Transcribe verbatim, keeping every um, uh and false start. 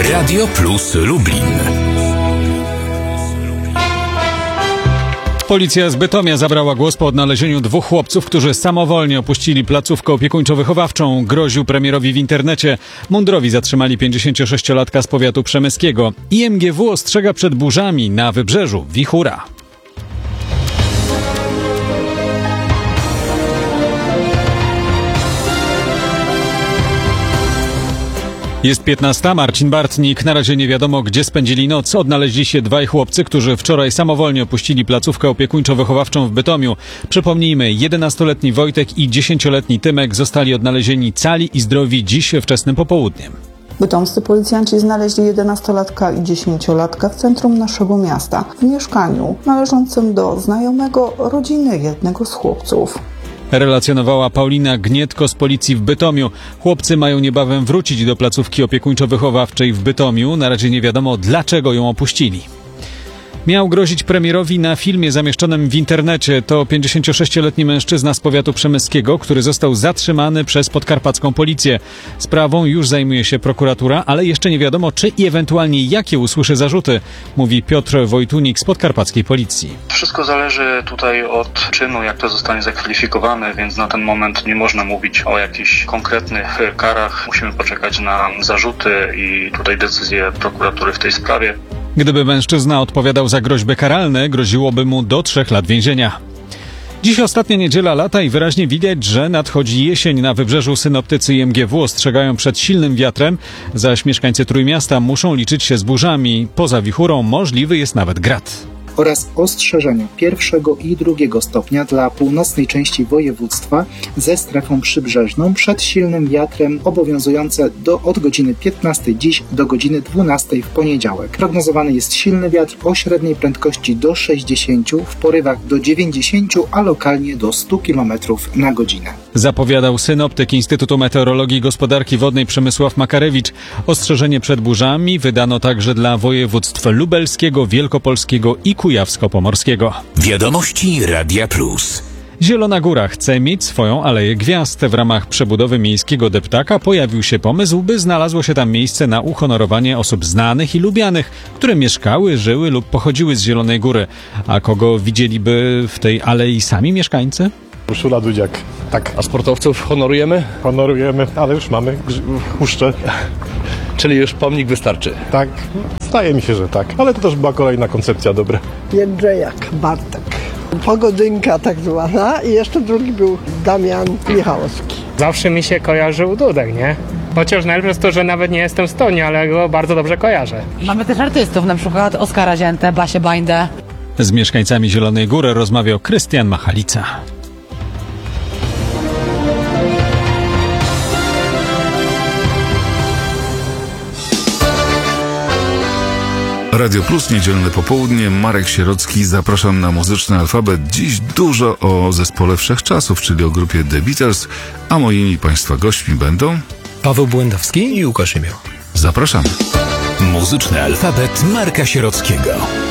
Radio Plus Lublin. Policja z Bytomia zabrała głos po odnalezieniu dwóch chłopców, którzy samowolnie opuścili placówkę opiekuńczo-wychowawczą. Groził premierowi w internecie. Mundurowi zatrzymali pięćdziesięciosześciolatka z powiatu przemyskiego. I M G W ostrzega przed burzami na wybrzeżu. Wichura. Jest piętnasta. Marcin Bartnik. Na razie nie wiadomo, gdzie spędzili noc. Odnaleźli się dwaj chłopcy, którzy wczoraj samowolnie opuścili placówkę opiekuńczo-wychowawczą w Bytomiu. Przypomnijmy, jedenastoletni Wojtek i dziesięcioletni Tymek zostali odnalezieni cali i zdrowi dziś wczesnym popołudniem. Bytomscy policjanci znaleźli jedenastolatka i dziesięciolatka w centrum naszego miasta, w mieszkaniu należącym do znajomego rodziny jednego z chłopców. Relacjonowała Paulina Gnietko z policji w Bytomiu. Chłopcy mają niebawem wrócić do placówki opiekuńczo-wychowawczej w Bytomiu. Na razie nie wiadomo, dlaczego ją opuścili. Miał grozić premierowi na filmie zamieszczonym w internecie. To pięćdziesięciosześcioletni mężczyzna z powiatu przemyskiego, który został zatrzymany przez podkarpacką policję. Sprawą już zajmuje się prokuratura, ale jeszcze nie wiadomo, czy i ewentualnie jakie usłyszy zarzuty, mówi Piotr Wojtunik z podkarpackiej policji. Wszystko zależy tutaj od czynu, jak to zostanie zakwalifikowane, więc na ten moment nie można mówić o jakichś konkretnych karach. Musimy poczekać na zarzuty i tutaj decyzję prokuratury w tej sprawie. Gdyby mężczyzna odpowiadał za groźby karalne, groziłoby mu do trzech lat więzienia. Dziś ostatnia niedziela lata i wyraźnie widać, że nadchodzi jesień. Na wybrzeżu synoptycy i M G W ostrzegają przed silnym wiatrem, zaś mieszkańcy Trójmiasta muszą liczyć się z burzami. Poza wichurą możliwy jest nawet grad. Oraz ostrzeżenia pierwszego i drugiego stopnia dla północnej części województwa ze strefą przybrzeżną przed silnym wiatrem obowiązujące do, od godziny piętnastej dziś do godziny dwunastej w poniedziałek. Prognozowany jest silny wiatr o średniej prędkości do sześćdziesięciu, w porywach do dziewięćdziesięciu, a lokalnie do stu kilometrów na godzinę. Zapowiadał synoptyk Instytutu Meteorologii i Gospodarki Wodnej Przemysław Makarewicz. Ostrzeżenie przed burzami wydano także dla województw lubelskiego, wielkopolskiego i kujawsko-pomorskiego. Wiadomości Radia Plus. Zielona Góra chce mieć swoją Aleję Gwiazd. W ramach przebudowy miejskiego deptaka pojawił się pomysł, by znalazło się tam miejsce na uhonorowanie osób znanych i lubianych, które mieszkały, żyły lub pochodziły z Zielonej Góry. A kogo widzieliby w tej alei sami mieszkańcy? Urszula Dudziak. Tak. A sportowców honorujemy? Honorujemy, ale już mamy huszcze. Czyli już pomnik wystarczy? Tak, zdaje mi się, że tak. Ale to też była kolejna koncepcja dobra. Jędrzejak Bartek. Pogodynka tak zwana i jeszcze drugi był Damian Michałowski. Zawsze mi się kojarzył Dudek, nie? Chociaż najlepsze jest to, że nawet nie jestem z Tonia, ale go bardzo dobrze kojarzę. Mamy też artystów, na przykład Oskara Ziętę, Basię Bańdę. Z mieszkańcami Zielonej Góry rozmawiał Krystian Machalica. Radio Plus, niedzielne popołudnie, Marek Sierocki, zapraszam na muzyczny alfabet. Dziś dużo o zespole Wszechczasów, czyli o grupie The Beatles, a moimi Państwa gośćmi będą Paweł Błędowski i Łukasz Imioł. Zapraszamy. Muzyczny alfabet Marka Sierockiego.